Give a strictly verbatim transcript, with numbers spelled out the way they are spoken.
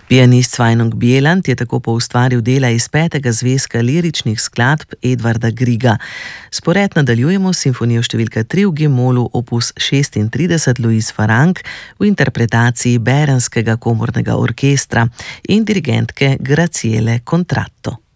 Pianist Sveinung Bieland je tako poustvaril dela iz petega zvezka liričnih skladb Edvarda Grieга. Spored nadaljujemo s simfonijo številka tri v G-molu opus šestintrideset Louise Farrenc v interpretaciji Berenskega komornega orkestra in dirigentke Graciele Contratto.